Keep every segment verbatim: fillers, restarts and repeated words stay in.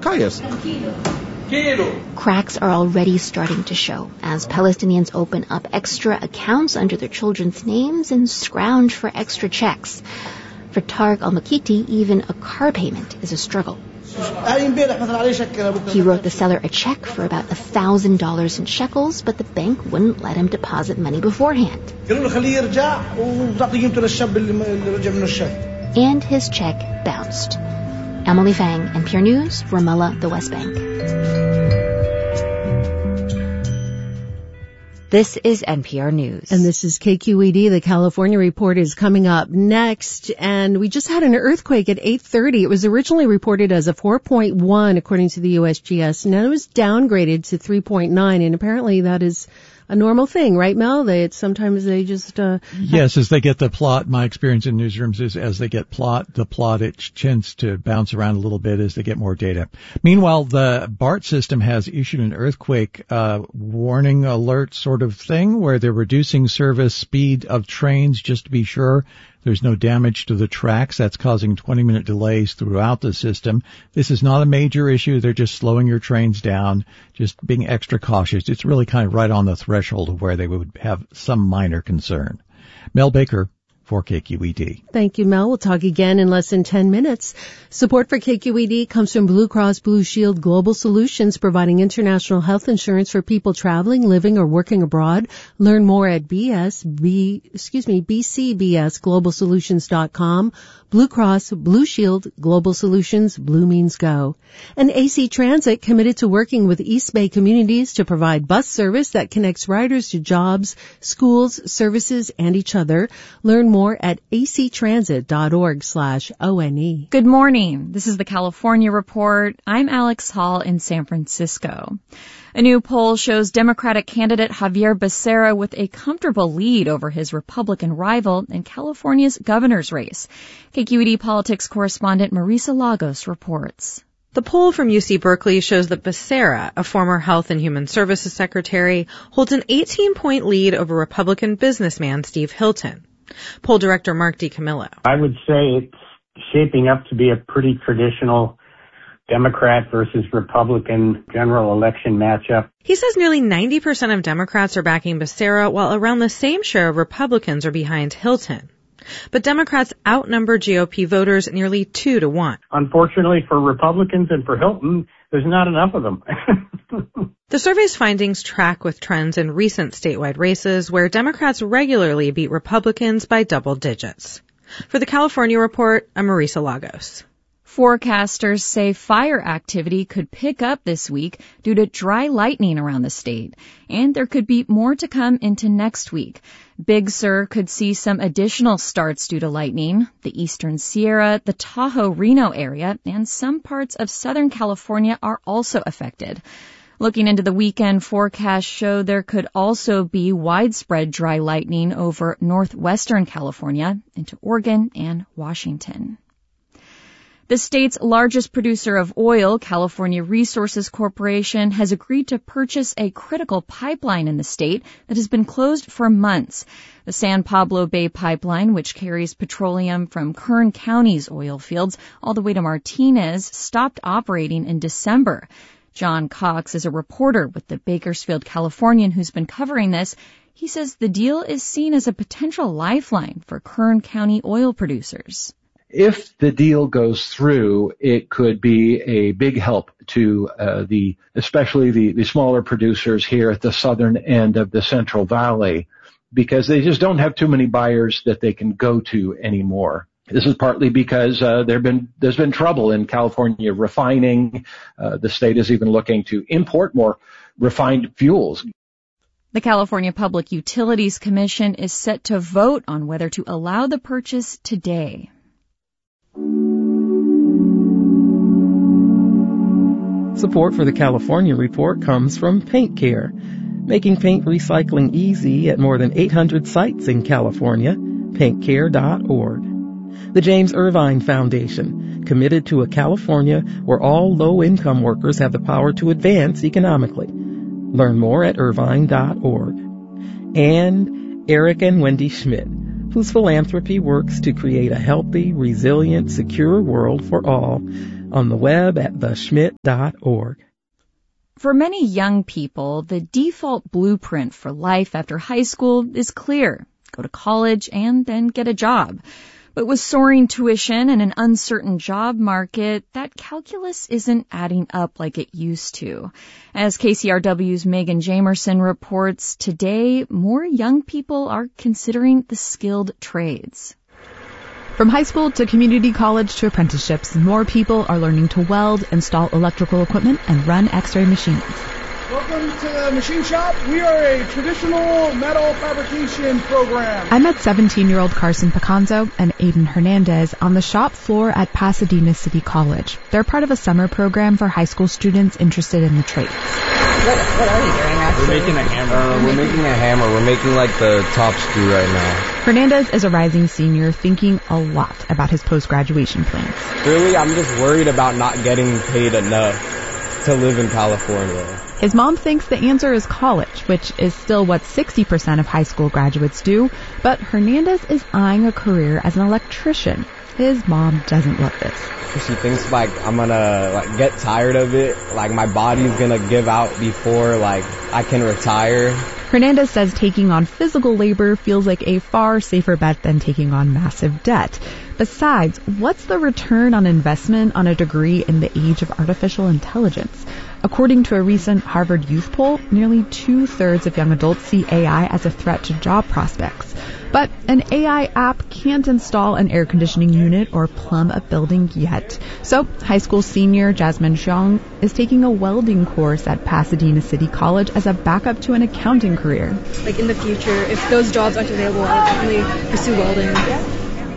Zacchaeus. Cracks are already starting to show as Palestinians open up extra accounts under their children's names and scrounge for extra checks. For Tariq Al-Makiti, even a car payment is a struggle. He wrote the seller a check for about one thousand dollars in shekels, but the bank wouldn't let him deposit money beforehand. And his check bounced. Emily Fang, N P R News, Ramallah, the West Bank. This is N P R News. And this is K Q E D. The California Report is coming up next. And we just had an earthquake at eight thirty. It was originally reported as a four point one, according to the U S G S. Now it was downgraded to three point nine. And apparently that is a normal thing, right, Mel? They sometimes they just uh yes, as they get the plot. My experience in newsrooms is as they get plot, the plot it tends to bounce around a little bit as they get more data. Meanwhile, the BART system has issued an earthquake uh warning alert sort of thing where they're reducing service speed of trains just to be sure there's no damage to the tracks. That's causing twenty minute delays throughout the system. This is not a major issue. They're just slowing your trains down, just being extra cautious. It's really kind of right on the threshold of where they would have some minor concern. Mel Baker for K Q E D. Thank you, Mel. We'll talk again in less than ten minutes. Support for K Q E D comes from Blue Cross Blue Shield Global Solutions, providing international health insurance for people traveling, living, or working abroad. Learn more at B S B, excuse me, B C B S global solutions dot com. Blue Cross Blue Shield Global Solutions, Blue means go. And A C Transit committed to working with East Bay communities to provide bus service that connects riders to jobs, schools, services, and each other. Learn more at a c transit dot org slash O N E. Good morning. This is the California Report. I'm Alex Hall in San Francisco. A new poll shows Democratic candidate Javier Becerra with a comfortable lead over his Republican rival in California's governor's race. K Q E D politics correspondent Marisa Lagos reports. The poll from U C Berkeley shows that Becerra, a former Health and Human Services secretary, holds an eighteen point lead over Republican businessman Steve Hilton. Poll director Mark DiCamillo. I would say it's shaping up to be a pretty traditional Democrat versus Republican general election matchup. He says nearly ninety percent of Democrats are backing Becerra, while around the same share of Republicans are behind Hilton. But Democrats outnumber G O P voters nearly two to one. Unfortunately for Republicans and for Hilton, there's not enough of them. The survey's findings track with trends in recent statewide races where Democrats regularly beat Republicans by double digits. For the California Report, I'm Marisa Lagos. Forecasters say fire activity could pick up this week due to dry lightning around the state, and there could be more to come into next week. Big Sur could see some additional starts due to lightning. The Eastern Sierra, the Tahoe-Reno area, and some parts of Southern California are also affected. Looking into the weekend, forecasts show there could also be widespread dry lightning over northwestern California into Oregon and Washington. The state's largest producer of oil, California Resources Corporation, has agreed to purchase a critical pipeline in the state that has been closed for months. The San Pablo Bay Pipeline, which carries petroleum from Kern County's oil fields all the way to Martinez, stopped operating in December. John Cox is a reporter with the Bakersfield Californian who's been covering this. He says the deal is seen as a potential lifeline for Kern County oil producers. If the deal goes through, it could be a big help to uh, the, especially the, the smaller producers here at the southern end of the Central Valley, because they just don't have too many buyers that they can go to anymore. This is partly because uh, there been there's been trouble in California refining. Uh, the state is even looking to import more refined fuels. The California Public Utilities Commission is set to vote on whether to allow the purchase today. Support for the California Report comes from Paint Care, making paint recycling easy at more than eight hundred sites in California. paint care dot org. The James Irvine Foundation, committed to a California where all low-income workers have the power to advance economically. Learn more at irvine dot org. And Eric and Wendy Schmidt, whose philanthropy works to create a healthy, resilient, secure world for all. on the web at the schmidt dot org. For many young people, the default blueprint for life after high school is clear. Go to college and then get a job. But with soaring tuition and an uncertain job market, that calculus isn't adding up like it used to. As K C R W's Megan Jamerson reports, today more young people are considering the skilled trades. From high school to community college to apprenticeships, more people are learning to weld, install electrical equipment, and run X-ray machines. Welcome to the machine shop. We are a traditional metal fabrication program. I met seventeen-year-old Carson Picanzo and Aiden Hernandez on the shop floor at Pasadena City College. They're part of a summer program for high school students interested in the trades. What, what are you doing, actually? We're making a hammer. Uh, we're making a hammer. We're making, like, the top screw right now. Hernandez is a rising senior thinking a lot about his post-graduation plans. Really, I'm just worried about not getting paid enough to live in California. His mom thinks the answer is college, which is still what sixty percent of high school graduates do, but Hernandez is eyeing a career as an electrician. His mom doesn't love this. She thinks, like, I'm gonna, like, get tired of it, like, my body's gonna give out before, like, I can retire. Hernandez says taking on physical labor feels like a far safer bet than taking on massive debt. Besides, what's the return on investment on a degree in the age of artificial intelligence? According to a recent Harvard Youth poll, nearly two-thirds of young adults see A I as a threat to job prospects. But an A I app can't install an air conditioning unit or plumb a building yet. So high school senior Jasmine Xiong is taking a welding course at Pasadena City College as a backup to an accounting career. Like in the future, if those jobs aren't available, I'll definitely pursue welding.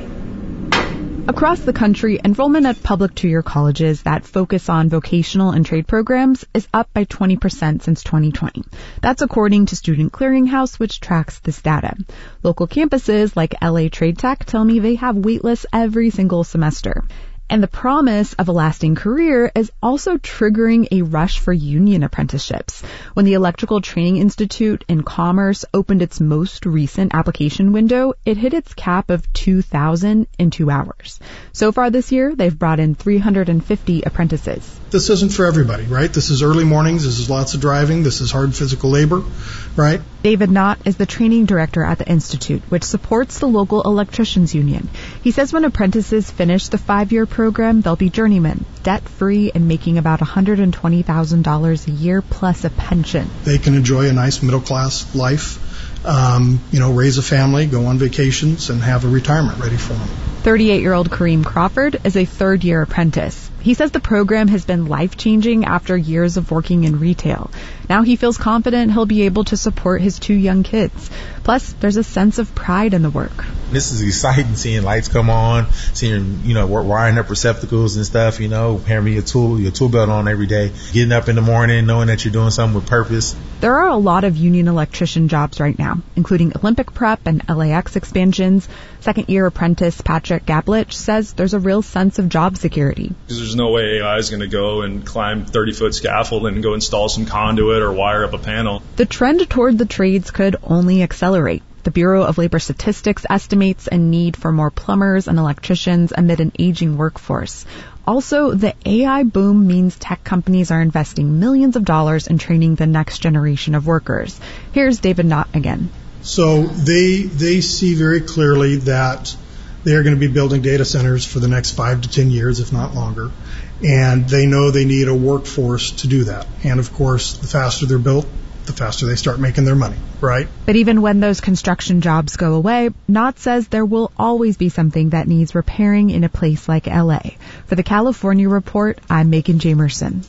Across the country, enrollment at public two-year colleges that focus on vocational and trade programs is up by twenty percent since twenty twenty. That's according to Student Clearinghouse, which tracks this data. Local campuses like L A Trade Tech tell me they have waitlists every single semester. And the promise of a lasting career is also triggering a rush for union apprenticeships. When the Electrical Training Institute in Commerce opened its most recent application window, it hit its cap of two thousand in two hours. So far this year, they've brought in three hundred fifty apprentices. This isn't for everybody, right? This is early mornings, this is lots of driving, this is hard physical labor, right? David Knott is the training director at the Institute, which supports the local electricians union. He says when apprentices finish the five-year program, they'll be journeymen, debt-free, and making about one hundred twenty thousand dollars a year plus a pension. They can enjoy a nice middle-class life, um, you know, raise a family, go on vacations, and have a retirement ready for them. thirty-eight-year-old Kareem Crawford is a third-year apprentice. He says the program has been life-changing after years of working in retail. Now he feels confident he'll be able to support his two young kids. Plus, there's a sense of pride in the work. This is exciting, seeing lights come on, seeing, you know, wiring up receptacles and stuff, you know, having your tool, your tool belt on every day, getting up in the morning, knowing that you're doing something with purpose. There are a lot of union electrician jobs right now, including Olympic Prep and L A X expansions. Second-year apprentice Patrick Gablich says there's a real sense of job security. There's no way A I is going to go and climb thirty-foot scaffold and go install some conduit or wire up a panel. The trend toward the trades could only accelerate. The Bureau of Labor Statistics estimates a need for more plumbers and electricians amid an aging workforce. Also, the A I boom means tech companies are investing millions of dollars in training the next generation of workers. Here's David Knott again. So they they see very clearly that they are going to be building data centers for the next five to ten years, if not longer. And they know they need a workforce to do that. And of course, the faster they're built, the faster they start making their money, right? But even when those construction jobs go away, Knott says there will always be something that needs repairing in a place like L A. For the California Report, I'm Megan Jamerson.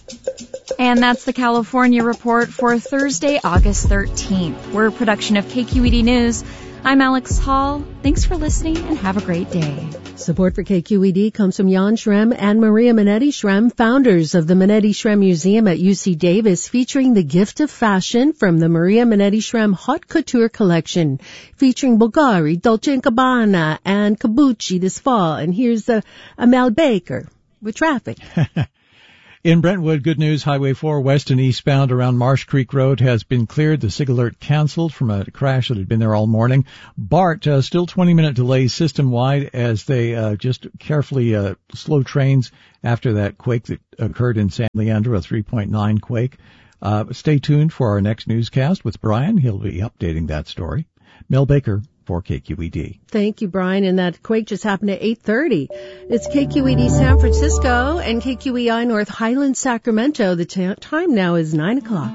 And that's the California Report for Thursday, August thirteenth. We're a production of K Q E D News. I'm Alex Hall. Thanks for listening and have a great day. Support for K Q E D comes from Jan Schrem and Maria Minetti Schrem, founders of the Minetti Schrem Museum at U C Davis, featuring the gift of fashion from the Maria Minetti Schrem Haute Couture collection, featuring Bulgari, Dolce and Gabbana, and Kabuchi this fall. And here's uh, Amel Baker with traffic. In Brentwood, good news. Highway four west and eastbound around Marsh Creek Road has been cleared. The SIG alert canceled from a crash that had been there all morning. BART, uh, still twenty-minute delays system-wide as they uh, just carefully uh, slow trains after that quake that occurred in San Leandro, a three point nine quake. Uh, stay tuned for our next newscast with Brian. He'll be updating that story. Mel Baker for K Q E D. Thank you, Brian. And that quake just happened at eight thirty. It's K Q E D San Francisco and K Q E I North Highlands, Sacramento. The t- time now is nine o'clock.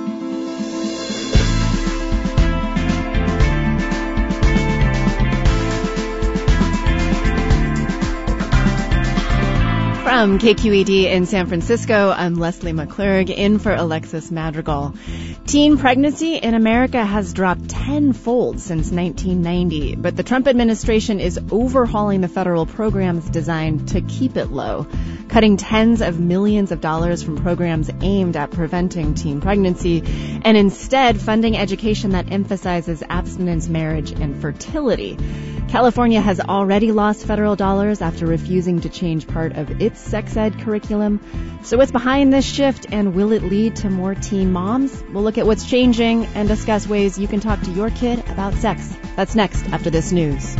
From K Q E D in San Francisco, I'm Leslie McClurg, in for Alexis Madrigal. Teen pregnancy in America has dropped tenfold since nineteen ninety, but the Trump administration is overhauling the federal programs designed to keep it low, cutting tens of millions of dollars from programs aimed at preventing teen pregnancy, and instead funding education that emphasizes abstinence, marriage, and fertility. California has already lost federal dollars after refusing to change part of its sex ed curriculum. So what's behind this shift, and will it lead to more teen moms? We'll look at what's changing and discuss ways you can talk to your kid about sex. That's next after this news.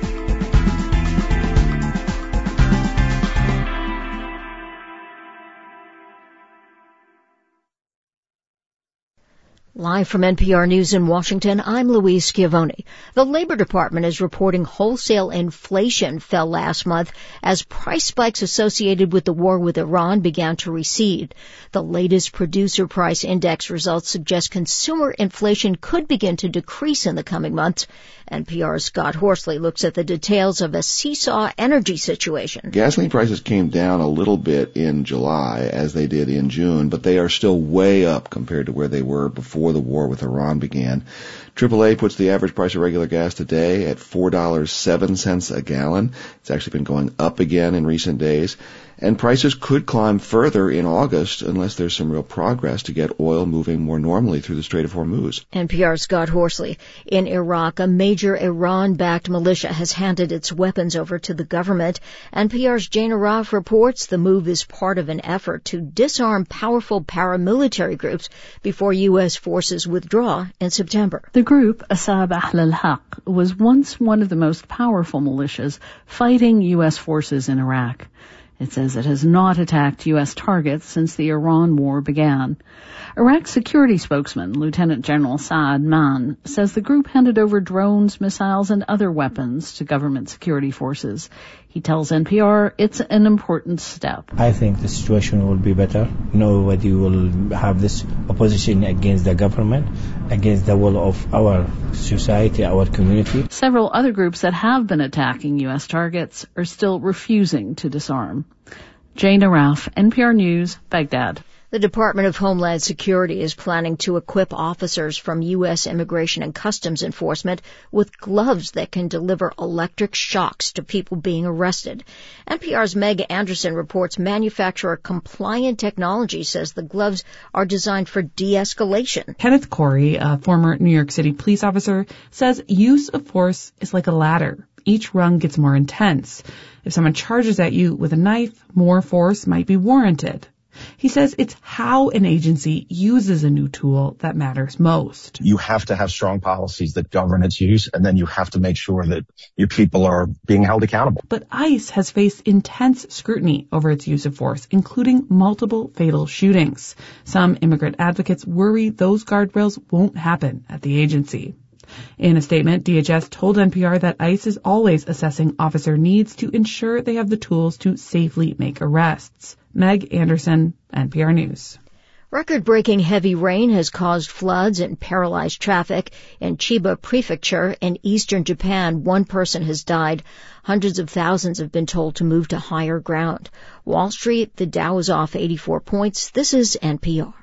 Live from N P R News in Washington, I'm Louise Schiavone. The Labor Department is reporting wholesale inflation fell last month as price spikes associated with the war with Iran began to recede. The latest producer price index results suggest consumer inflation could begin to decrease in the coming months. N P R's Scott Horsley looks at the details of a seesaw energy situation. Gasoline prices came down a little bit in July, as they did in June, but they are still way up compared to where they were before the war with Iran began. triple A puts the average price of regular gas today at four dollars and seven cents a gallon. It's actually been going up again in recent days. And prices could climb further in August unless there's some real progress to get oil moving more normally through the Strait of Hormuz. N P R's Scott Horsley. In Iraq, a major Iran-backed militia has handed its weapons over to the government. N P R's Jane Araf reports the move is part of an effort to disarm powerful paramilitary groups before U S forces withdraw in September. The group, Asab Ahl al-Haq, was once one of the most powerful militias fighting U S forces in Iraq. It says it has not attacked U S targets since the Iran war began. Iraq's security spokesman, Lieutenant General Saad Mann, says the group handed over drones, missiles, and other weapons to government security forces. He tells N P R it's an important step. I think the situation will be better. Nobody will have this opposition against the government, against the will of our society, our community. Several other groups that have been attacking U S targets are still refusing to disarm. Jane Araf, N P R News, Baghdad. The Department of Homeland Security is planning to equip officers from U S Immigration and Customs Enforcement with gloves that can deliver electric shocks to people being arrested. N P R's Meg Anderson reports manufacturer Compliant Technology says the gloves are designed for de-escalation. Kenneth Corey, a former New York City police officer, says use of force is like a ladder. Each rung gets more intense. If someone charges at you with a knife, more force might be warranted. He says it's how an agency uses a new tool that matters most. You have to have strong policies that govern its use, and then you have to make sure that your people are being held accountable. But ICE has faced intense scrutiny over its use of force, including multiple fatal shootings. Some immigrant advocates worry those guardrails won't happen at the agency. In a statement, D H S told N P R that ICE is always assessing officer needs to ensure they have the tools to safely make arrests. Meg Anderson, N P R News. Record-breaking heavy rain has caused floods and paralyzed traffic in Chiba Prefecture in eastern Japan. One person has died. Hundreds of thousands have been told to move to higher ground. Wall Street, the Dow is off eighty-four points. This is N P R.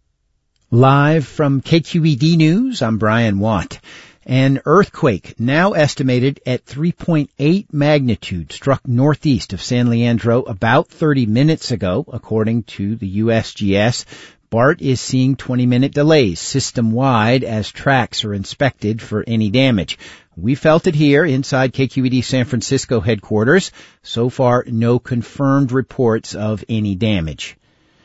Live from K Q E D News, I'm Brian Watt. An earthquake, now estimated at three point eight magnitude, struck northeast of San Leandro about thirty minutes ago, according to the U S G S. BART is seeing twenty-minute delays system-wide as tracks are inspected for any damage. We felt it here inside K Q E D San Francisco headquarters. So far, no confirmed reports of any damage.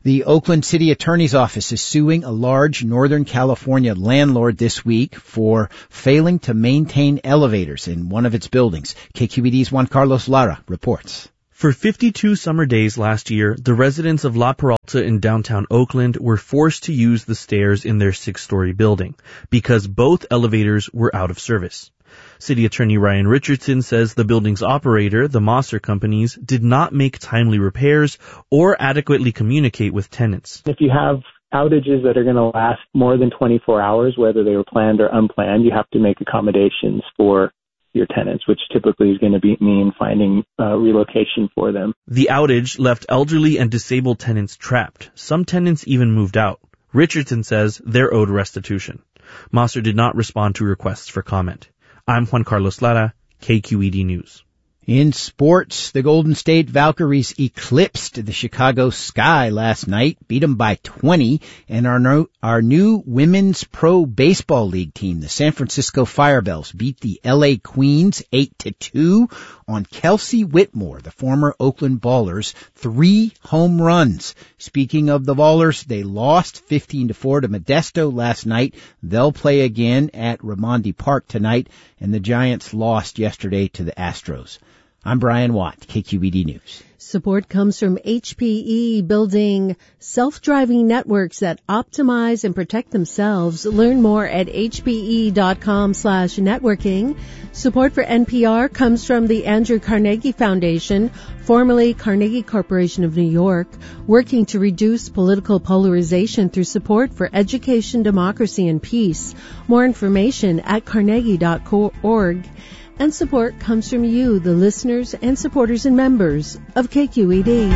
The Oakland City Attorney's Office is suing a large Northern California landlord this week for failing to maintain elevators in one of its buildings. K Q E D's Juan Carlos Lara reports. For fifty-two summer days last year, the residents of La Peralta in downtown Oakland were forced to use the stairs in their six-story building because both elevators were out of service. City Attorney Ryan Richardson says the building's operator, the Mosser Companies, did not make timely repairs or adequately communicate with tenants. If you have outages that are going to last more than twenty-four hours, whether they were planned or unplanned, you have to make accommodations for your tenants, which typically is going to be, mean finding uh, relocation for them. The outage left elderly and disabled tenants trapped. Some tenants even moved out. Richardson says they're owed restitution. Mosser did not respond to requests for comment. I'm Juan Carlos Lara, K Q E D News. In sports, the Golden State Valkyries eclipsed the Chicago Sky last night, beat them by twenty, and our, no, our new Women's Pro Baseball League team, the San Francisco Firebells, beat the L A Queens eight to two on Kelsey Whitmore, the former Oakland Ballers, three home runs. Speaking of the Ballers, they lost fifteen to four to Modesto last night. They'll play again at Raimondi Park tonight, and the Giants lost yesterday to the Astros. I'm Brian Watt, K Q E D News. Support comes from H P E, building self-driving networks that optimize and protect themselves. Learn more at hpe.com slash networking. Support for N P R comes from the Andrew Carnegie Foundation, formerly Carnegie Corporation of New York, working to reduce political polarization through support for education, democracy, and peace. More information at carnegie dot org. And support comes from you, the listeners and supporters and members of K Q E D.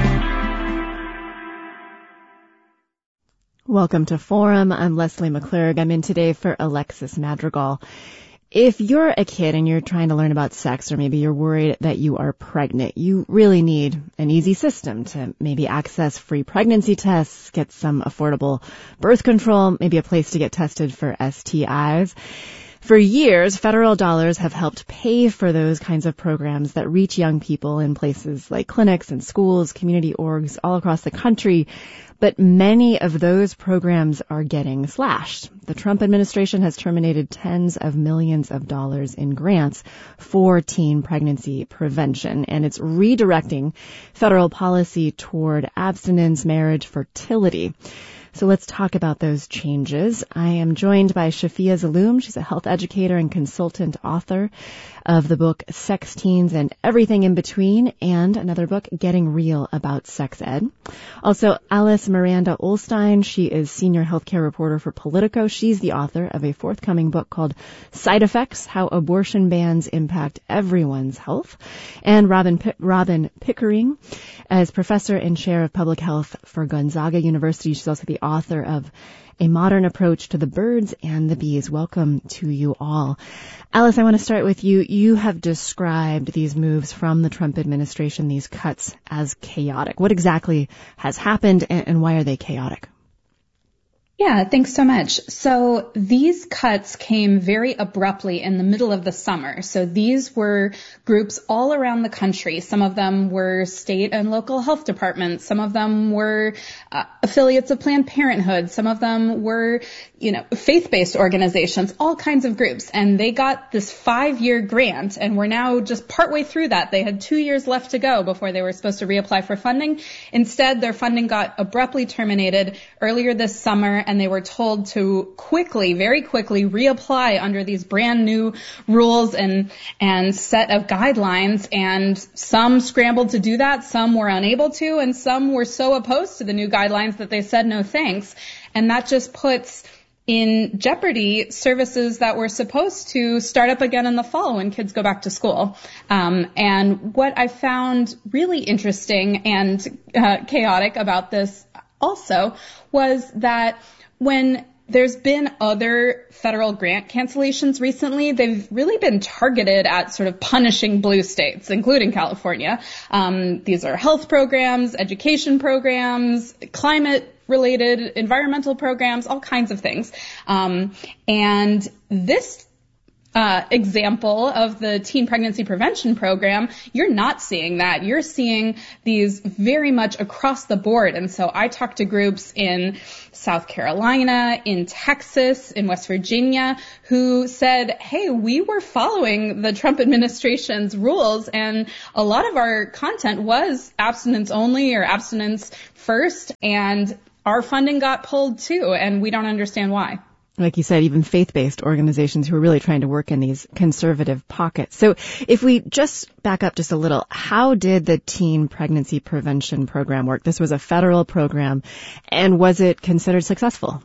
Welcome to Forum. I'm Leslie McClurg. I'm in today for Alexis Madrigal. If you're a kid and you're trying to learn about sex, or maybe you're worried that you are pregnant, you really need an easy system to maybe access free pregnancy tests, get some affordable birth control, maybe a place to get tested for S T Is. For years, federal dollars have helped pay for those kinds of programs that reach young people in places like clinics and schools, community orgs all across the country. But many of those programs are getting slashed. The Trump administration has terminated tens of millions of dollars in grants for teen pregnancy prevention, and it's redirecting federal policy toward abstinence, marriage, fertility. So let's talk about those changes. I am joined by Shafia Zaloom. She's a health educator and consultant author of the book Sex Teens and Everything in Between, and another book, Getting Real About Sex Ed. Also, Alice Miranda Olstein. She is senior healthcare reporter for Politico. She's the author of a forthcoming book called Side Effects, How Abortion Bans Impact Everyone's Health. And Robin, P- Robin Pickering as professor and chair of public health for Gonzaga University. She's also the author of A Modern Approach to the Birds and the Bees. Welcome to you all. Alice, I want to start with you. You have described these moves from the Trump administration, these cuts, as chaotic. What exactly has happened, and, and why are they chaotic? Yeah, thanks so much. So these cuts came very abruptly in the middle of the summer. So these were groups all around the country. Some of them were state and local health departments. Some of them were uh, affiliates of Planned Parenthood. Some of them were, you know, faith-based organizations, all kinds of groups. And they got this five-year grant, and we're now just partway through that. They had two years left to go before they were supposed to reapply for funding. Instead, their funding got abruptly terminated earlier this summer, and they were told to quickly, very quickly, reapply under these brand new rules and and set of guidelines. And some scrambled to do that, some were unable to, and some were so opposed to the new guidelines that they said no thanks. And that just puts in jeopardy services that were supposed to start up again in the fall when kids go back to school. Um, and what I found really interesting and uh, chaotic about this also was that when there's been other federal grant cancellations recently, they've really been targeted at sort of punishing blue states, including California. Um, these are health programs, education programs, climate-related environmental programs, all kinds of things. Um, and this Uh, example of the teen pregnancy prevention program, you're not seeing that. You're seeing these very much across the board. And so I talked to groups in South Carolina, in Texas, in West Virginia, who said, hey, we were following the Trump administration's rules, and a lot of our content was abstinence only or abstinence first, and our funding got pulled too, and we don't understand why. Like you said, even faith-based organizations who are really trying to work in these conservative pockets. So if we just back up just a little, how did the teen pregnancy prevention program work? This was a federal program, and was it considered successful?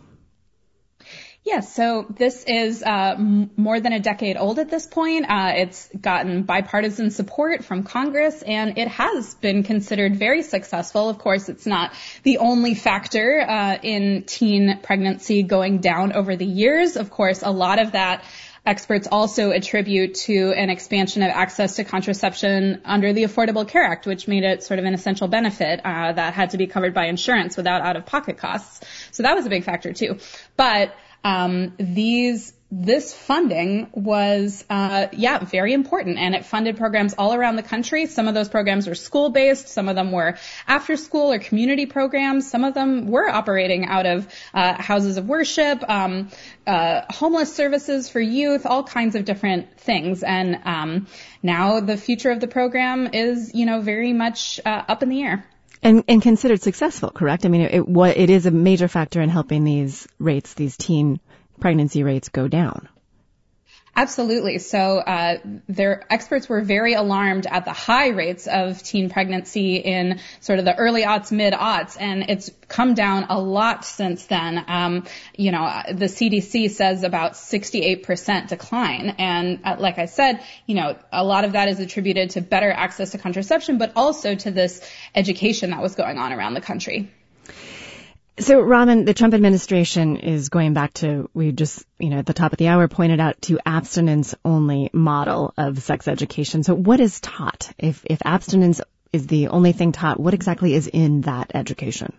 Yes, so this is uh, m- more than a decade old at this point. Uh, it's gotten bipartisan support from Congress, and it has been considered very successful. Of course, it's not the only factor uh, in teen pregnancy going down over the years. Of course, a lot of that experts also attribute to an expansion of access to contraception under the Affordable Care Act, which made it sort of an essential benefit uh, that had to be covered by insurance without out-of-pocket costs. So that was a big factor, too. But Um, these, this funding was, uh, yeah, very important, and it funded programs all around the country. Some of those programs were school-based, some of them were after-school or community programs, some of them were operating out of, uh, houses of worship, um, uh, homeless services for youth, all kinds of different things. And, um, now the future of the program is, you know, very much, uh, up in the air. And, and considered successful, correct? I mean, it, it, it is a major factor in helping these rates, these teen pregnancy rates go down. Absolutely. So uh, their experts were very alarmed at the high rates of teen pregnancy in sort of the early aughts, mid aughts, and it's come down a lot since then. Um, you know, the C D C says about sixty-eight percent decline, and uh, like I said, you know, a lot of that is attributed to better access to contraception, but also to this education that was going on around the country. So, Robin, the Trump administration is going back to, we just, you know, at the top of the hour pointed out to abstinence-only model of sex education. So what is taught? If, if abstinence is the only thing taught, what exactly is in that education?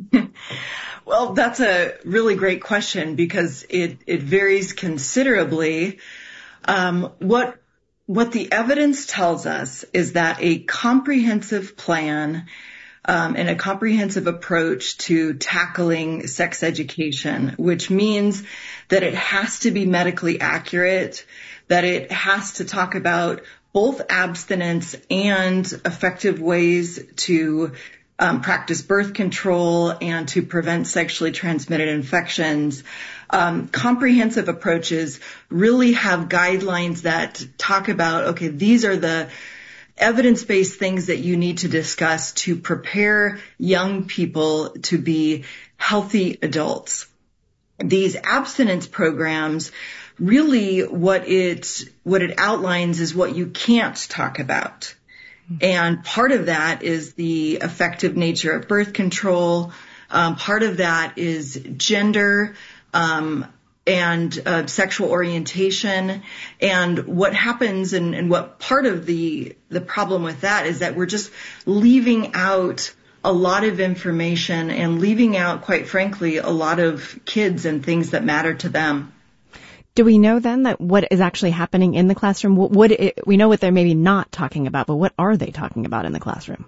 Well, that's a really great question because it, it varies considerably. Um, what, what the evidence tells us is that a comprehensive plan Um, and a comprehensive approach to tackling sex education, which means that it has to be medically accurate, that it has to talk about both abstinence and effective ways to um, practice birth control and to prevent sexually transmitted infections. Um, comprehensive approaches really have guidelines that talk about, okay, these are the evidence-based things that you need to discuss to prepare young people to be healthy adults. These abstinence programs, really what it, what it outlines is what you can't talk about. And part of that is the effective nature of birth control. Um, part of that is gender, um, and uh, sexual orientation. And what happens and, and what part of the the problem with that is that we're just leaving out a lot of information and leaving out, quite frankly, a lot of kids and things that matter to them. Do we know then that what is actually happening in the classroom? What, what it, we know what they're maybe not talking about, but what are they talking about in the classroom?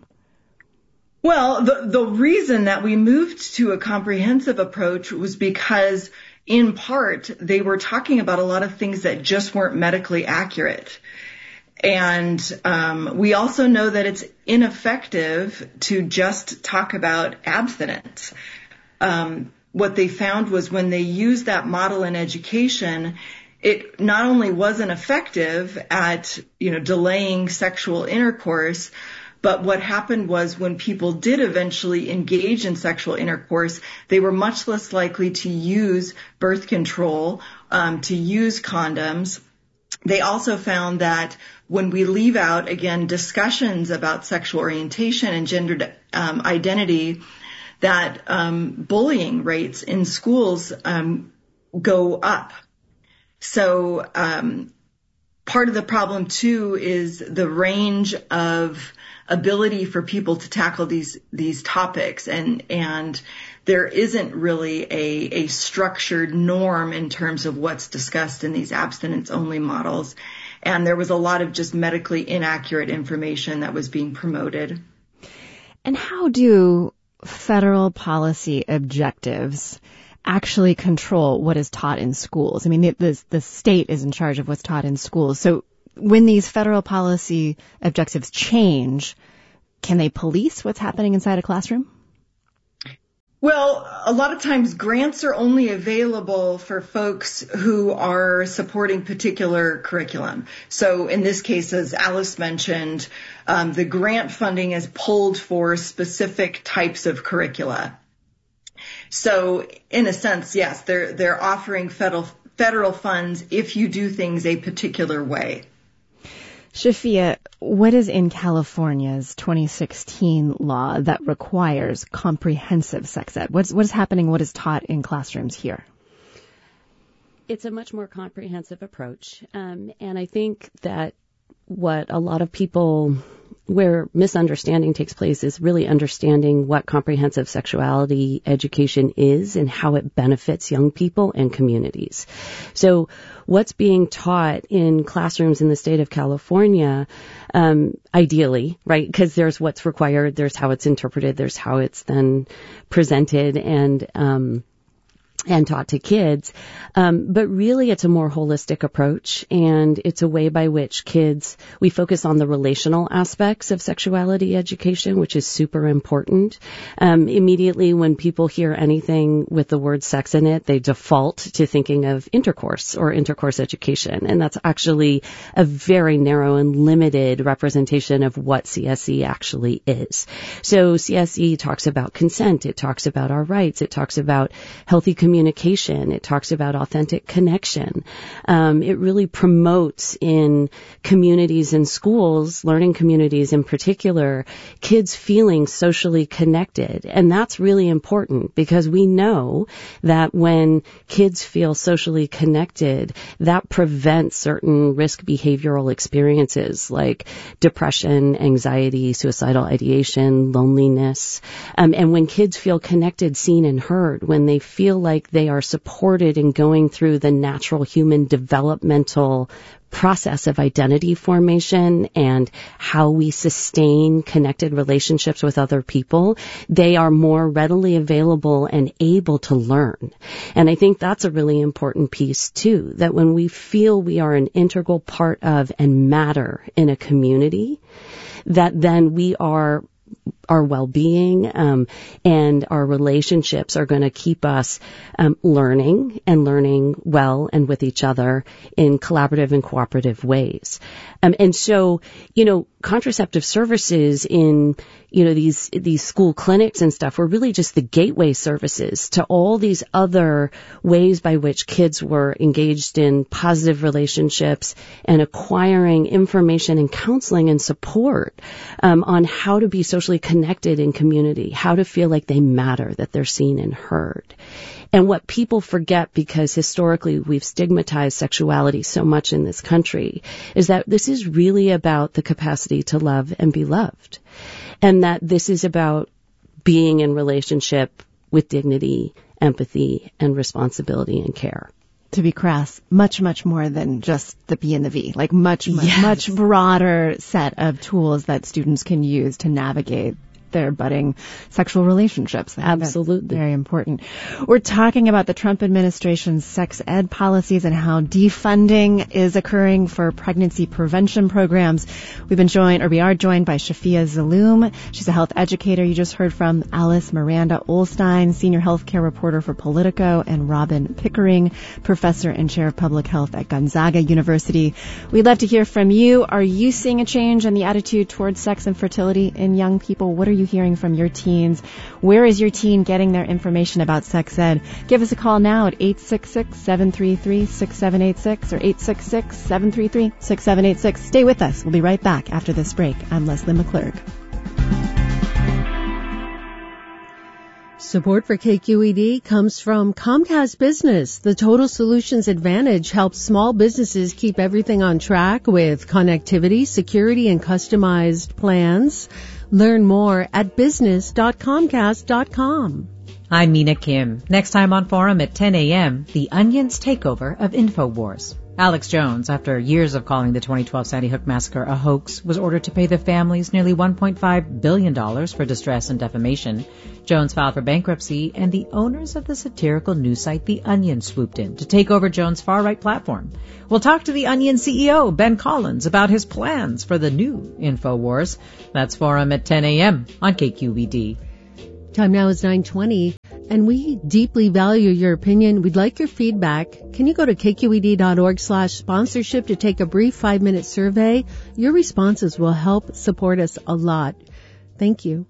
Well, the, the reason that we moved to a comprehensive approach was because in part, they were talking about a lot of things that just weren't medically accurate. And um, we also know that it's ineffective to just talk about abstinence. Um, what they found was when they used that model in education, it not only wasn't effective at, you know, delaying sexual intercourse, but what happened was when people did eventually engage in sexual intercourse, they were much less likely to use birth control, um, to use condoms. They also found that when we leave out, again, discussions about sexual orientation and gender um, identity, that um, bullying rates in schools um, go up. So um part of the problem too is the range of ability for people to tackle these these topics, and and there isn't really a, a structured norm in terms of what's discussed in these abstinence-only models. And there was a lot of just medically inaccurate information that was being promoted. And how do federal policy objectives actually control what is taught in schools? I mean, the, the, the state is in charge of what's taught in schools. So when these federal policy objectives change, can they police what's happening inside a classroom? Well, a lot of times grants are only available for folks who are supporting particular curriculum. So in this case, as Alice mentioned, um, the grant funding is pulled for specific types of curricula. So in a sense, yes, they're they're offering federal federal funds if you do things a particular way. Shafia, what is in California's twenty sixteen law that requires comprehensive sex ed? What's, what is happening? What is taught in classrooms here? It's a much more comprehensive approach. Um, and I think that what a lot of people, where misunderstanding takes place, is really understanding what comprehensive sexuality education is and how it benefits young people and communities. So what's being taught in classrooms in the state of California, um, ideally, right, because there's what's required, there's how it's interpreted, there's how it's then presented and um and taught to kids. Um, but really it's a more holistic approach, and it's a way by which kids, we focus on the relational aspects of sexuality education, which is super important. Um, immediately when people hear anything with the word sex in it, they default to thinking of intercourse or intercourse education. And that's actually a very narrow and limited representation of what C S E actually is. So C S E talks about consent. It talks about our rights. It talks about healthy communication. Communication. It talks about authentic connection. Um, it really promotes in communities and schools, learning communities in particular, kids feeling socially connected. And that's really important because we know that when kids feel socially connected, that prevents certain risk behavioral experiences like depression, anxiety, suicidal ideation, loneliness. Um, and when kids feel connected, seen, and heard, when they feel like they are supported in going through the natural human developmental process of identity formation and how we sustain connected relationships with other people, they are more readily available and able to learn. And I think that's a really important piece too, that when we feel we are an integral part of and matter in a community, that then we are our well-being um, and our relationships are going to keep us um, learning and learning well and with each other in collaborative and cooperative ways. Um, and so, you know, contraceptive services in, you know, these these school clinics and stuff were really just the gateway services to all these other ways by which kids were engaged in positive relationships and acquiring information and counseling and support um, on how to be socially connected in community, how to feel like they matter, that they're seen and heard. And what people forget, because historically we've stigmatized sexuality so much in this country, is that this is really about the capacity to love and be loved. And that this is about being in relationship with dignity, empathy, and responsibility and care. To be crass, much, much more than just the B and the V, like much, much, yes. much broader set of tools that students can use to navigate their budding sexual relationships. Absolutely. Very important. We're talking about the Trump administration's sex ed policies and how defunding is occurring for pregnancy prevention programs. We've been joined, or we are joined by Shafia Zaloom. She's a health educator. You just heard from Alice Miranda Ollstein, senior healthcare reporter for Politico, and Robin Pickering, professor and chair of public health at Gonzaga University. We'd love to hear from you. Are you seeing a change in the attitude towards sex and fertility in young people? What are you hearing from your teens? Where is your teen getting their information about sex ed? Give us a call now at eight six six, seven three three, six seven eight six or eight six six, seven three three, six seven eight six. Stay with us. We'll be right back after this break. I'm Leslie McClurg. Support for K Q E D comes from Comcast Business. The Total Solutions Advantage helps small businesses keep everything on track with connectivity, security, and customized plans. Learn more at business dot comcast dot com. I'm Mina Kim. Next time on Forum at ten a.m., The Onion's takeover of InfoWars. Alex Jones, after years of calling the twenty twelve Sandy Hook massacre a hoax, was ordered to pay the families nearly one point five billion dollars for distress and defamation. Jones filed for bankruptcy, and the owners of the satirical news site The Onion swooped in to take over Jones' far-right platform. We'll talk to The Onion C E O, Ben Collins, about his plans for the new InfoWars. That's Forum at ten a.m. on K Q E D. Time now is nine twenty, and we deeply value your opinion. We'd like your feedback. Can you go to kqed.org slash sponsorship to take a brief five-minute survey? Your responses will help support us a lot. Thank you.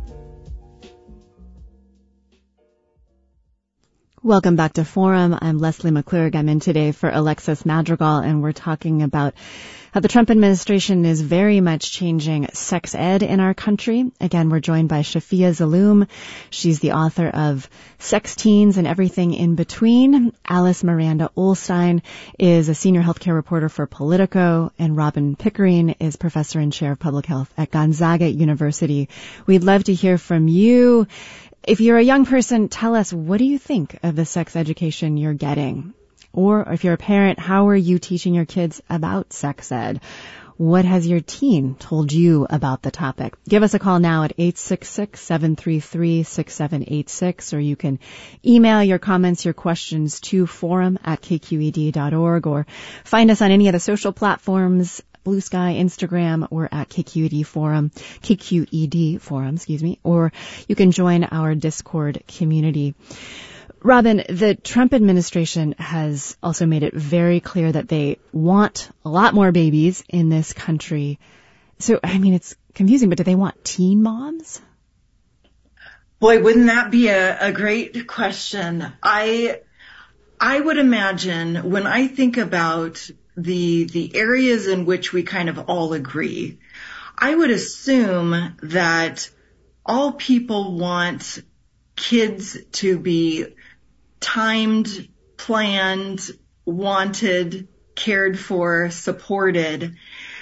Welcome back to Forum. I'm Leslie McClurg. I'm in today for Alexis Madrigal, and we're talking about how the Trump administration is very much changing sex ed in our country. Again, we're joined by Shafia Zaloom. She's the author of Sex Teens and Everything in Between. Alice Miranda Olstein is a senior healthcare reporter for Politico, and Robin Pickering is professor and chair of public health at Gonzaga University. We'd love to hear from you. If you're a young person, tell us, what do you think of the sex education you're getting? Or if you're a parent, how are you teaching your kids about sex ed? What has your teen told you about the topic? Give us a call now at eight six six, seven three three, six seven eight six, or you can email your comments, your questions to forum at k q e d dot org, or find us on any of the social platforms, Blue Sky, Instagram, or at K Q E D Forum, K Q E D Forum, excuse me, or you can join our Discord community. Robin, the Trump administration has also made it very clear that they want a lot more babies in this country. So, I mean, it's confusing, but do they want teen moms? Boy, wouldn't that be a, a great question? I, I would imagine when I think about the, the areas in which we kind of all agree, I would assume that all people want kids to be timed, planned, wanted, cared for, supported.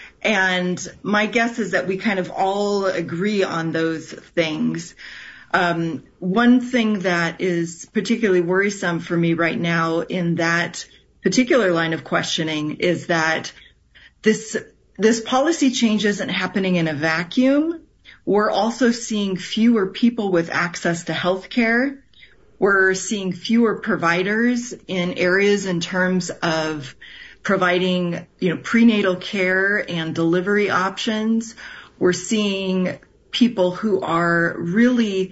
And my guess is that we kind of all agree on those things. Um, one thing that is particularly worrisome for me right now in that particular line of questioning is that this, this policy change isn't happening in a vacuum. We're also seeing fewer people with access to health care. We're seeing fewer providers in areas in terms of providing, you know, prenatal care and delivery options. We're seeing people who are really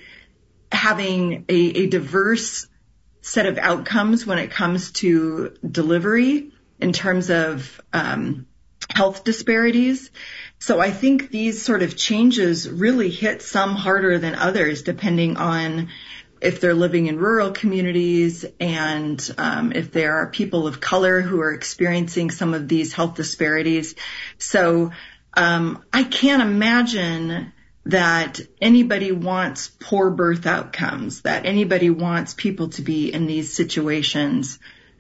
having a, a diverse set of outcomes when it comes to delivery in terms of um, health disparities. So I think these sort of changes really hit some harder than others, depending on if they're living in rural communities and um, if there are people of color who are experiencing some of these health disparities. So um, I can't imagine that anybody wants poor birth outcomes, that anybody wants people to be in these situations.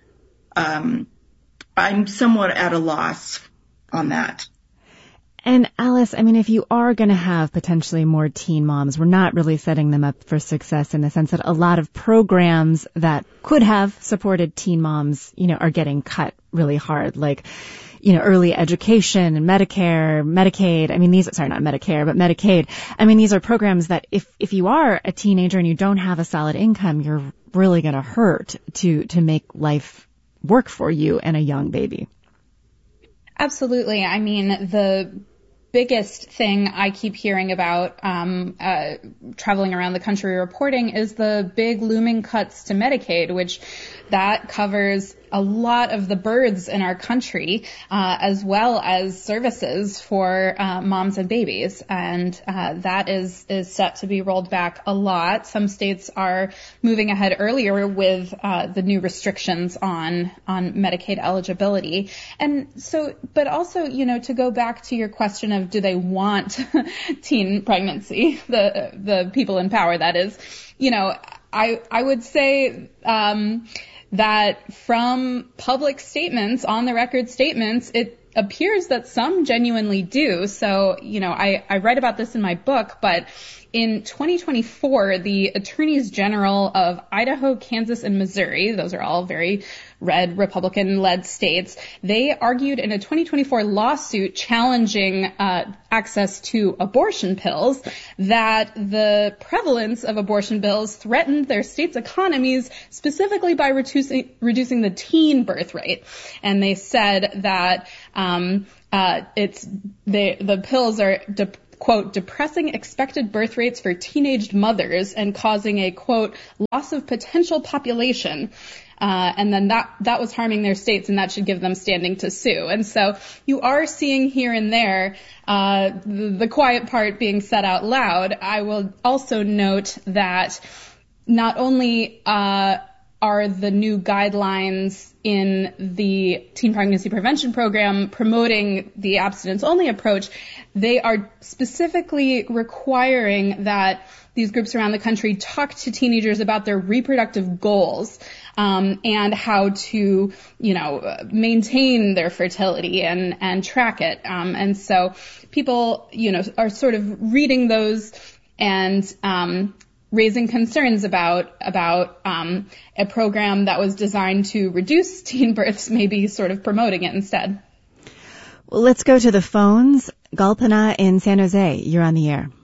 Um, I'm somewhat at a loss on that. And Alice, I mean, if you are going to have potentially more teen moms, we're not really setting them up for success in the sense that a lot of programs that could have supported teen moms, you know, are getting cut really hard, like, you know, early education and Medicare, Medicaid. I mean, these, sorry, not Medicare, but Medicaid. I mean, these are programs that if, if you are a teenager and you don't have a solid income, you're really going to hurt to, to make life work for you and a young baby. Absolutely. I mean, the biggest thing I keep hearing about um, uh, traveling around the country reporting is the big looming cuts to Medicaid, which that covers a lot of the births in our country, uh, as well as services for uh, moms and babies. And uh, that is, is set to be rolled back a lot. Some states are moving ahead earlier with uh, the new restrictions on, on Medicaid eligibility. And so, but also, you know, to go back to your question of do they want teen pregnancy, the the people in power, that is, you know, I I would say um, that from public statements, on the record statements, it appears that some genuinely do. So, you know, I, I write about this in my book, but in twenty twenty-four, the attorneys general of Idaho, Kansas, and Missouri, those are all very red Republican-led states, they argued in a twenty twenty-four lawsuit challenging uh, access to abortion pills that the prevalence of abortion pills threatened their states' economies, specifically by reducing, reducing the teen birth rate. And they said that um, uh, it's they, the pills are de- quote, depressing expected birth rates for teenaged mothers and causing a, quote, loss of potential population. Uh, and then that, that was harming their states, and that should give them standing to sue. And so you are seeing here and there, uh, the, the quiet part being said out loud. I will also note that not only, uh, are the new guidelines in the teen pregnancy prevention program promoting the abstinence-only approach, they are specifically requiring that these groups around the country talk to teenagers about their reproductive goals um, and how to, you know, maintain their fertility and, and track it. Um, and so people, you know, are sort of reading those and um, raising concerns about about um, a program that was designed to reduce teen births, maybe sort of promoting it instead. Well, let's go to the phones. Galpana in San Jose, you're on the air.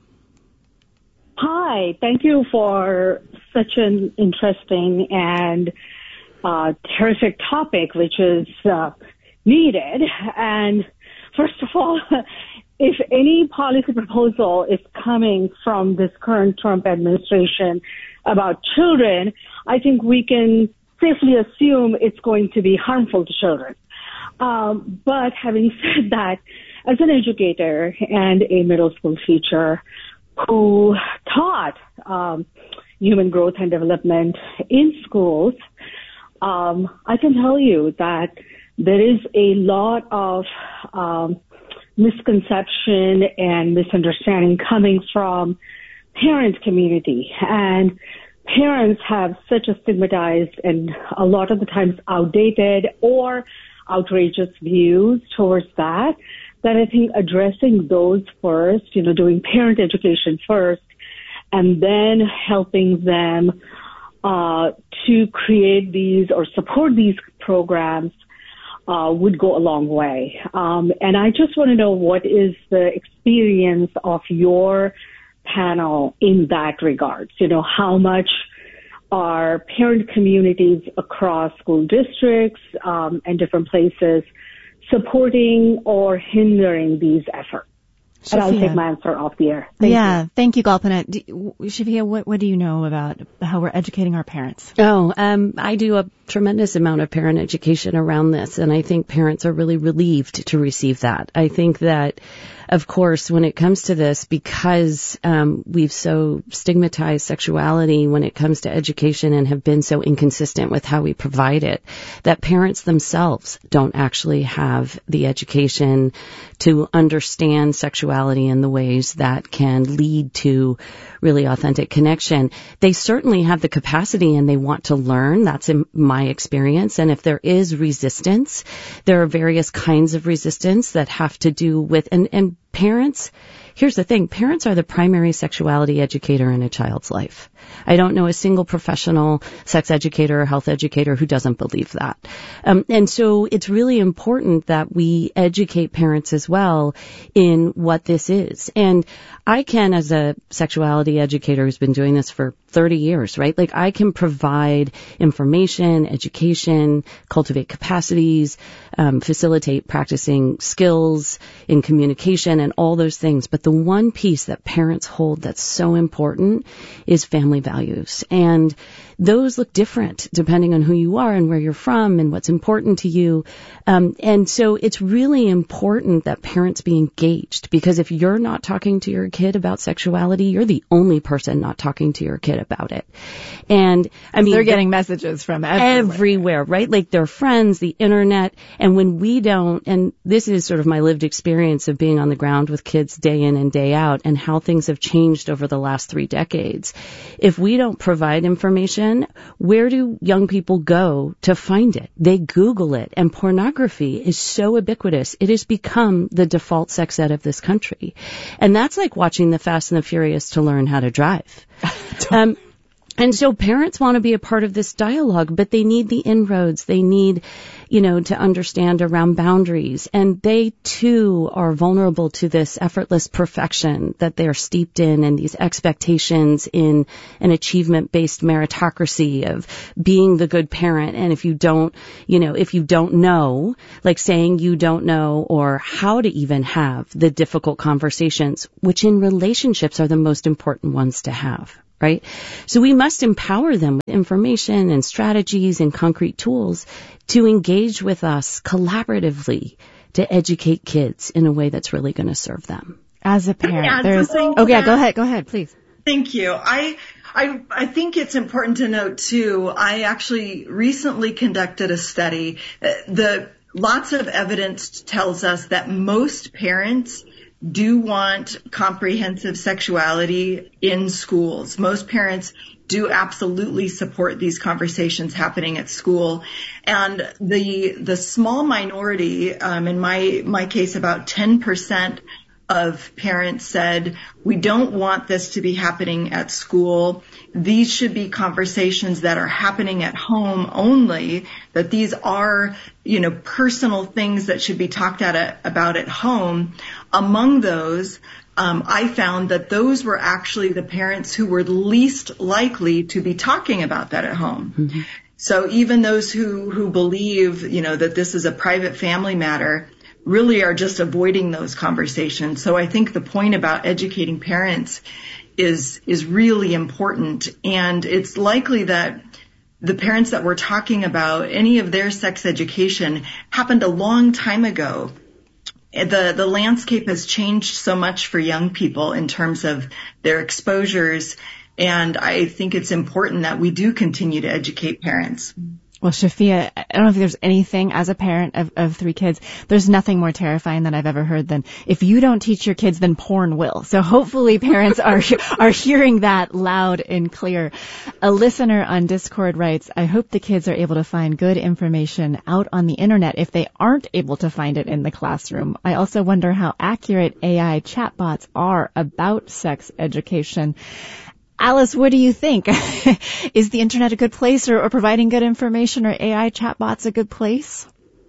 Hi, thank you for such an interesting and uh, terrific topic, which is uh, needed. And first of all, if any policy proposal is coming from this current Trump administration about children, I think we can safely assume it's going to be harmful to children. Um, but having said that, as an educator and a middle school teacher who taught um, human growth and development in schools, um, I can tell you that there is a lot of um, misconception and misunderstanding coming from parent community. And parents have such a stigmatized and a lot of the times outdated or outrageous views towards that, that I think addressing those first, you know, doing parent education first, and then helping them uh, to create these or support these programs uh, would go a long way. Um, and I just want to know, what is the experience of your panel in that regards? You know, how much are parent communities across school districts um, and different places supporting or hindering these efforts? Shafia. And I'll take my answer off the air. Thank yeah, you. thank you, Galpana. Do, Shafia, what, what do you know about how we're educating our parents? Oh, um, I do a tremendous amount of parent education around this, and I think parents are really relieved to receive that. I think that, of course, when it comes to this, because um, we've so stigmatized sexuality when it comes to education and have been so inconsistent with how we provide it, that parents themselves don't actually have the education to understand sexuality in the ways that can lead to really authentic connection. They certainly have the capacity and they want to learn. That's in my experience. And if there is resistance, there are various kinds of resistance that have to do with, and, and parents, here's the thing, parents are the primary sexuality educator in a child's life. I don't know a single professional sex educator or health educator who doesn't believe that. Um, and so it's really important that we educate parents as well in what this is. And I can, as a sexuality educator who's been doing this for thirty years, right? Like, I can provide information, education, cultivate capacities, um, facilitate practicing skills in communication and all those things. But the one piece that parents hold that's so important is family values. And those look different depending on who you are and where you're from and what's important to you. Um, and so it's really important that parents be engaged, because if you're not talking to your kid about sexuality, you're the only person not talking to your kid about it. And I mean, they're getting messages from everywhere. everywhere, right? Like their friends, the internet. And when we don't, and this is sort of my lived experience of being on the ground with kids day in and day out and how things have changed over the last three decades. If we don't provide information, where do young people go to find it? They Google it, and pornography is so ubiquitous. It has become the default sex ed of this country. And that's like watching the Fast and the Furious to learn how to drive. um, And so parents want to be a part of this dialogue, but they need the inroads. They need, you know, to understand around boundaries. And they, too, are vulnerable to this effortless perfection that they're steeped in, and these expectations in an achievement-based meritocracy of being the good parent. And if you don't, you know, if you don't know, like saying you don't know or how to even have the difficult conversations, which in relationships are the most important ones to have. Right? So we must empower them with information and strategies and concrete tools to engage with us collaboratively to educate kids in a way that's really going to serve them. As a parent, yeah, there's... so Oh, yeah, go ahead. Go ahead, please. Thank you. I, I, I think it's important to note, too, I actually recently conducted a study. The lots of evidence tells us that most parents do want comprehensive sexuality in schools. Most parents do absolutely support these conversations happening at school. And the the small minority, um, in my my case, about ten percent of parents said, we don't want this to be happening at school. These should be conversations that are happening at home only, that these are, you know, personal things that should be talked at, about at home. Among those, um, I found that those were actually the parents who were least likely to be talking about that at home. Mm-hmm. So even those who, who believe, you know, that this is a private family matter really are just avoiding those conversations. So I think the point about educating parents is is really important. And it's likely that the parents that we're talking about, any of their sex education happened a long time ago. The the landscape has changed so much for young people in terms of their exposures. And I think it's important that we do continue to educate parents. Well, Shafia, I don't know if there's anything as a parent of, of three kids, there's nothing more terrifying than I've ever heard than if you don't teach your kids, then porn will. So hopefully parents are are hearing that loud and clear. A listener on Discord writes, I hope the kids are able to find good information out on the internet if they aren't able to find it in the classroom. I also wonder how accurate A I chatbots are about sex education. Alice, what do you think? Is the internet a good place, or, or providing good information, or A I chatbots a good place?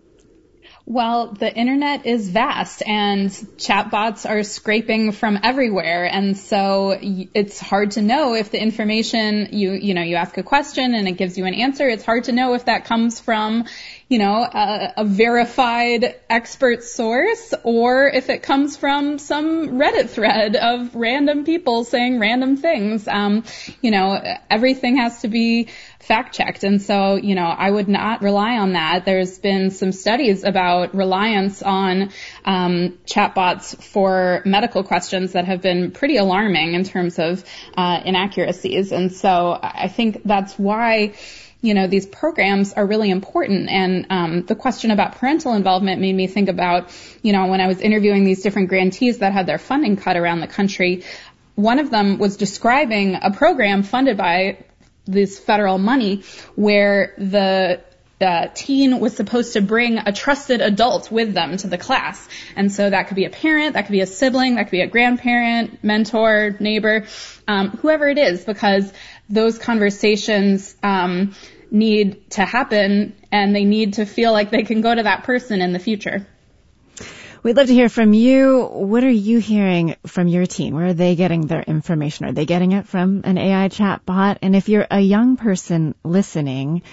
Well, the internet is vast, and chatbots are scraping from everywhere, and so it's hard to know if the information you you know you ask a question and it gives you an answer. It's hard to know if that comes from you know a, a verified expert source, or if it comes from some Reddit thread of random people saying random things. Um, you know, everything has to be fact-checked. And so, you know, I would not rely on that. There's been some studies about reliance on um, chatbots for medical questions that have been pretty alarming in terms of uh, inaccuracies. And so I think that's why, you know, these programs are really important. And um, the question about parental involvement made me think about, you know, when I was interviewing these different grantees that had their funding cut around the country, one of them was describing a program funded by this federal money where the uh, teen was supposed to bring a trusted adult with them to the class. And so that could be a parent, that could be a sibling, that could be a grandparent, mentor, neighbor, um, whoever it is, because those conversations um, need to happen, and they need to feel like they can go to that person in the future. We'd love to hear from you. What are you hearing from your teen? Where are they getting their information? Are they getting it from an A I chat bot? And if you're a young person listening,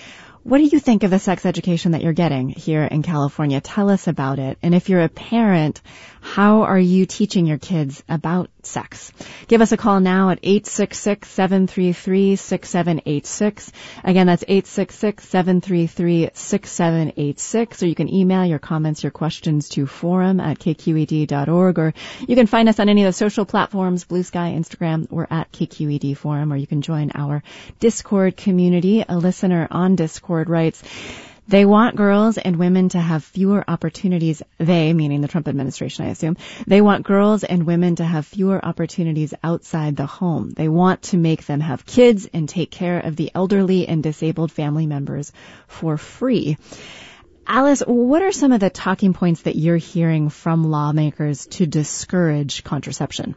what do you think of the sex education that you're getting here in California? Tell us about it. And if you're a parent, how are you teaching your kids about sex? Give us a call now at eight six six, seven three three, six seven eight six. Again, that's eight six six, seven three three, six seven eight six. Or you can email your comments, your questions to forum at k q e d dot org. Or you can find us on any of the social platforms, Blue Sky, Instagram. We're at K Q E D Forum. Or you can join our Discord community. A listener on Discord writes, they want girls and women to have fewer opportunities. They, meaning the Trump administration, I assume, they want girls and women to have fewer opportunities outside the home. They want to make them have kids and take care of the elderly and disabled family members for free. Alice, what are some of the talking points that you're hearing from lawmakers to discourage contraception?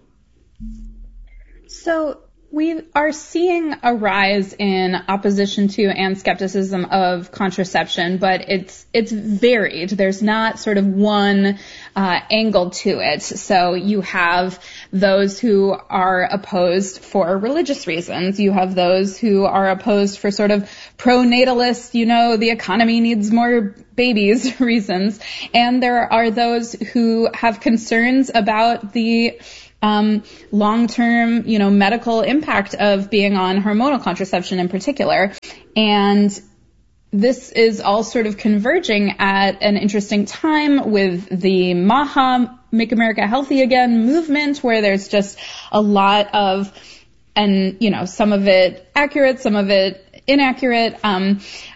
So we are seeing a rise in opposition to and skepticism of contraception, but it's it's varied. There's not sort of one uh, angle to it. So you have those who are opposed for religious reasons. You have those who are opposed for sort of pro-natalist, you know, the economy needs more babies reasons. And there are those who have concerns about the Um, long-term, you know, medical impact of being on hormonal contraception in particular. And this is all sort of converging at an interesting time with the MAHA, Make America Healthy Again movement, where there's just a lot of, and, you know, some of it accurate, some of it inaccurate, um,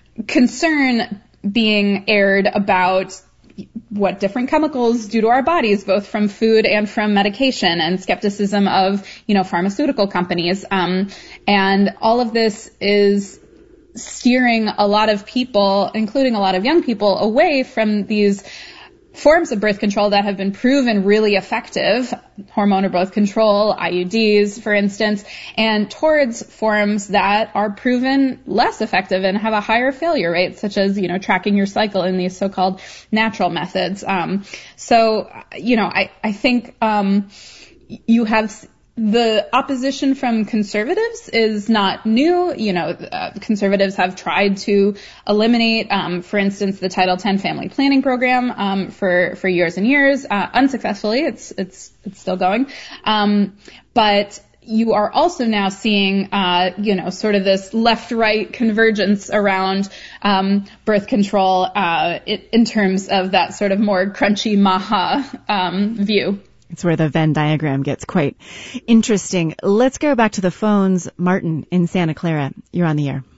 concern being aired about what different chemicals do to our bodies, both from food and from medication, and skepticism of, you know, pharmaceutical companies. Um, and all of this is steering a lot of people, including a lot of young people, away from these forms of birth control that have been proven really effective, hormonal birth control, I U Ds, for instance, and towards forms that are proven less effective and have a higher failure rate, such as, you know, tracking your cycle in these so-called natural methods. Um, so, you know, I, I think um, you have the opposition from conservatives is not new. You know, uh, conservatives have tried to eliminate, um, for instance, the Title ten family planning program um, for for years and years, uh, unsuccessfully. It's it's it's still going, um, but you are also now seeing, uh, you know, sort of this left-right convergence around um, birth control uh, it, in terms of that sort of more crunchy MAHA um, view. It's where the Venn diagram gets quite interesting. Let's go back to the phones. Martin in Santa Clara, you're on the air.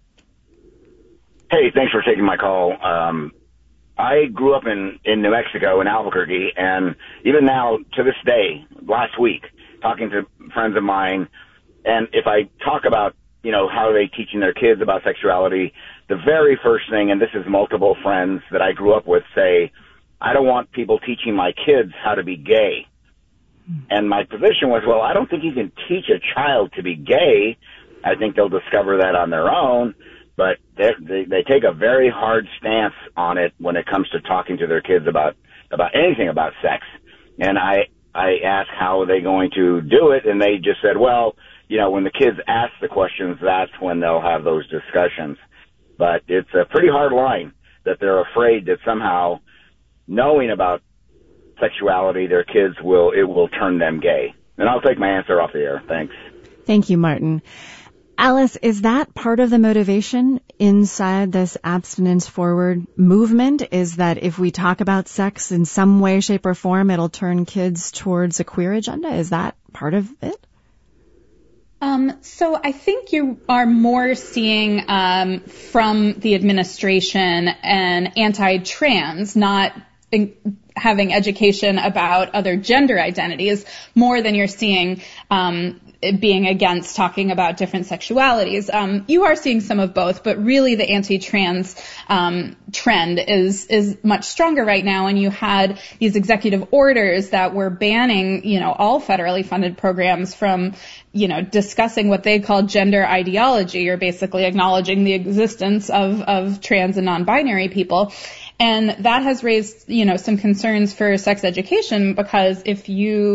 Hey, thanks for taking my call. Um, I grew up in, in New Mexico, in Albuquerque, and even now, to this day, last week, talking to friends of mine, and if I talk about, you know, how are they teaching their kids about sexuality, the very first thing, and this is multiple friends that I grew up with, say, I don't want people teaching my kids how to be gay. And my position was, well, I don't think you can teach a child to be gay. I think they'll discover that on their own. But they, they, they take a very hard stance on it when it comes to talking to their kids about, about anything about sex. And I, I asked how are they going to do it, and they just said, well, you know, when the kids ask the questions, that's when they'll have those discussions. But it's a pretty hard line that they're afraid that somehow knowing about sexuality, their kids will, it will turn them gay. And I'll take my answer off the air. Thanks. Thank you, Martin. Alice, is that part of the motivation inside this abstinence forward movement? Is that if we talk about sex in some way, shape, or form, it'll turn kids towards a queer agenda? Is that part of it? Um, so I think you are more seeing um, from the administration an anti-trans, not in having education about other gender identities, more than you're seeing um, it being against talking about different sexualities. Um, you are seeing some of both, but really the anti-trans um, trend is is much stronger right now. And you had these executive orders that were banning, you know, all federally funded programs from, you know, discussing what they call gender ideology, or basically acknowledging the existence of of trans and non-binary people. And that has raised, you know, some concerns for sex education, because if you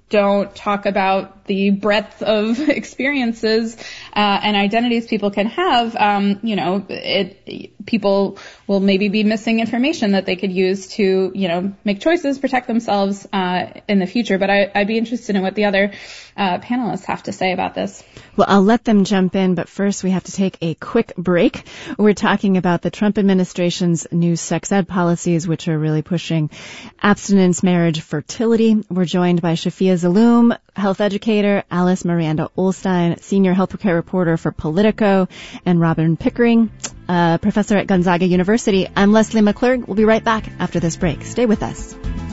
don't talk about the breadth of experiences uh, and identities people can have, um, you know, it people will maybe be missing information that they could use to, you know, make choices, protect themselves uh, in the future. But I, I'd be interested in what the other uh, panelists have to say about this. Well, I'll let them jump in, but first we have to take a quick break. We're talking about the Trump administration's new sex ed policies, which are really pushing abstinence, marriage, fertility. We're joined by Shafia Zaloom, health educator, Alice Miranda Olstein, senior healthcare reporter for Politico, and Robin Pickering, uh, professor at Gonzaga University. I'm Leslie McClurg. We'll be right back after this break. Stay with us.